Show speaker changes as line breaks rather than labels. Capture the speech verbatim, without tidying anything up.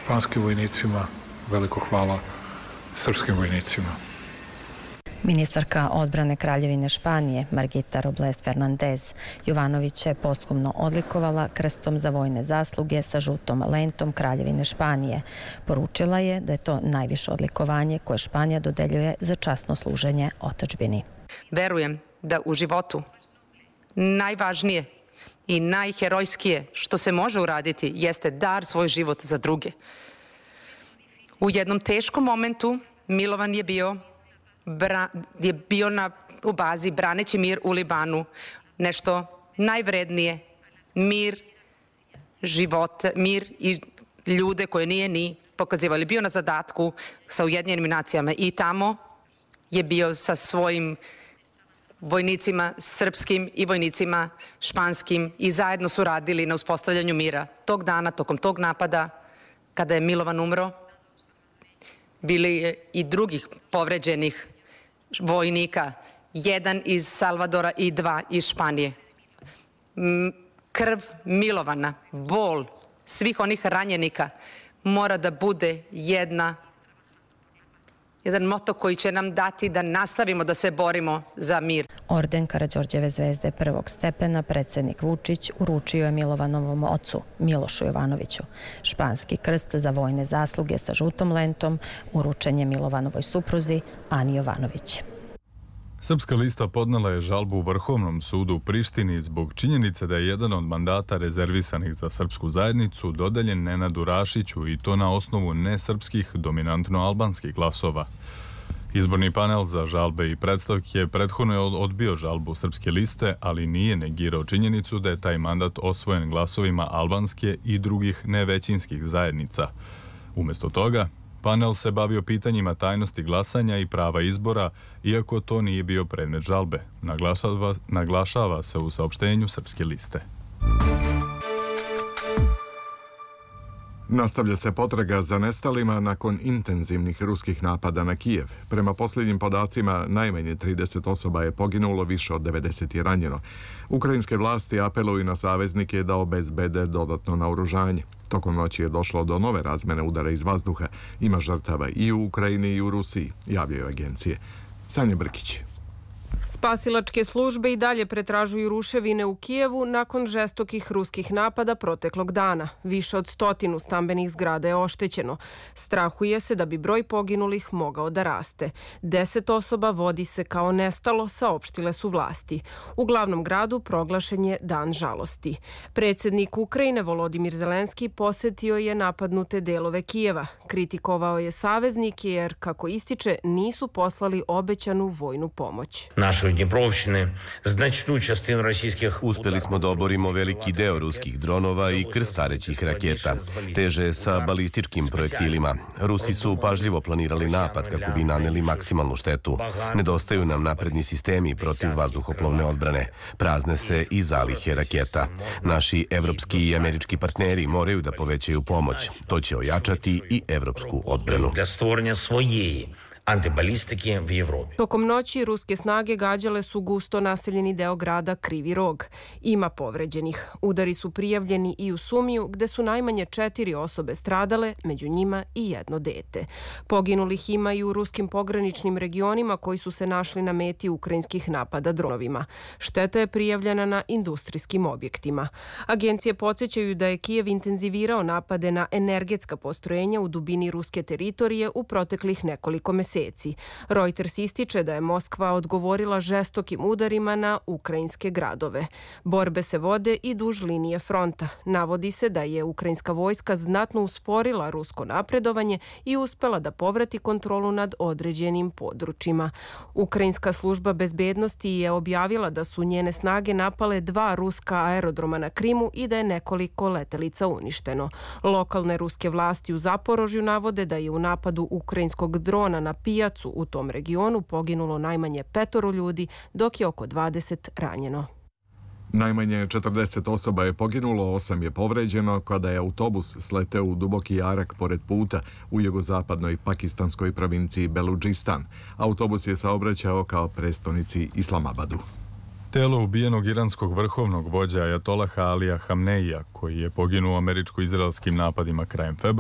španskim vojnicima, veliko hvala srpskim vojnicima.
Ministarka odbrane Kraljevine Španije, Margita Robles Fernandez, Jovanovića je posthumno odlikovala krstom za vojne zasluge sa žutom lentom Kraljevine Španije. Poručila je da je to najviše odlikovanje koje Španija dodeljuje za časno služenje otadžbini.
Verujem da u životu najvažnije i najherojskije što se može uraditi jeste dar svoj život za druge. U jednom teškom momentu Milovan je bio Bra, je bio na, u bazi braneći mir u Libanu, nešto najvrednije, mir, život, mir i ljude koje nije ni pokazivali. Bio na zadatku sa Ujedinjenim nacijama i tamo je bio sa svojim vojnicima srpskim i vojnicima španskim i zajedno su radili na uspostavljanju mira. Tog dana, tokom tog napada, kada je Milovan umro, bili je i drugih povređenih vojnika, jedan iz Salvadora i dva iz Španije. Krv Milovana, bol svih onih ranjenika mora da bude jedna, jedan moto koji će nam dati da nastavimo da se borimo za mir.
Orden Karađorđeve zvezde prvog stepena predsjednik Vučić uručio je Milovanovom ocu, Milošu Jovanoviću. Španski krst za vojne zasluge sa žutom lentom uručen je Milovanovoj supruzi Ani Jovanović.
Srpska lista podnela je žalbu u Vrhovnom sudu u Prištini zbog činjenice da je jedan od mandata rezervisanih za srpsku zajednicu dodeljen Nenadu Rašiću i to na osnovu nesrpskih dominantno-albanskih glasova. Izborni panel za žalbe i predstavke prethodno je odbio žalbu Srpske liste, ali nije negirao činjenicu da je taj mandat osvojen glasovima albanske i drugih nevećinskih zajednica. Umjesto toga, panel se bavio pitanjima tajnosti glasanja i prava izbora, iako to nije bio predmet žalbe, naglašava, naglašava se u saopštenju Srpske liste.
Nastavlja se potraga za nestalima nakon intenzivnih ruskih napada na Kijev. Prema posljednjim podacima, najmanje trideset osoba je poginulo, više od devedeset je ranjeno. Ukrajinske vlasti apeluju na saveznike da obezbede dodatno naoružanje. Tokom noći je došlo do nove razmene udara iz vazduha. Ima žrtava i u Ukrajini i u Rusiji, javljaju agencije. Sanja Brkić.
Spasilačke službe i dalje pretražuju ruševine u Kijevu nakon žestokih ruskih napada proteklog dana. Više od stotinu stambenih zgrada je oštećeno. Strahuje se da bi broj poginulih mogao da raste. Deset osoba vodi se kao nestalo, saopštile su vlasti. U glavnom gradu proglašen je dan žalosti. Predsjednik Ukrajine Volodimir Zelenski posjetio je napadnute delove Kijeva. Kritikovao je saveznike jer, kako ističe, nisu poslali obećanu vojnu pomoć.
Uspjeli smo da oborimo veliki deo ruskih dronova i krstarećih raketa. Teže sa balističkim projektilima. Rusi su pažljivo planirali napad kako bi naneli maksimalnu štetu. Nedostaju nam napredni sistemi protiv vazduhoplovne odbrane. Prazne se i zalihe raketa. Naši evropski i američki partneri moraju da povećaju pomoć. To će ojačati i evropsku odbranu.
Antibalistike u Evropi. Tokom noći ruske snage gađale su gusto naseljeni deo grada Krivi Rog. Ima povređenih. Udari su prijavljeni i u Sumiju, gde su najmanje četiri osobe stradale, među njima i jedno dete. Poginulih ima i u ruskim pograničnim regionima koji su se našli na meti ukrajinskih napada dronovima. Šteta je prijavljena na industrijskim objektima. Agencije podsjećaju da je Kijev intenzivirao napade na energetska postrojenja u dubini ruske teritorije u proteklih nekoliko meseci. Reuters ističe da je Moskva odgovorila žestokim udarima na ukrajinske gradove. Borbe se vode i duž linije fronta. Navodi se da je ukrajinska vojska znatno usporila rusko napredovanje i uspela da povrati kontrolu nad određenim područjima. Ukrajinska služba bezbednosti je objavila da su njene snage napale dva ruska aerodroma na Krimu i da je nekoliko letelica uništeno. Lokalne ruske vlasti u Zaporožju navode da je u napadu ukrajinskog drona na pijacu u tom regionu poginulo najmanje petoro ljudi, dok je oko dvadeset ranjeno.
Najmanje četrdeset osoba je poginulo, osam je povređeno kada je autobus sleteo u duboki jarak pored puta u jugozapadnoj pakistanskoj provinciji Beludžistan. Autobus je saobraćao kao prestonici Islamabadu.
Telo ubijenog iranskog vrhovnog vođa Ajatolaha Alija Hamneija, koji je poginuo u američko-izraelskim napadima krajem februara,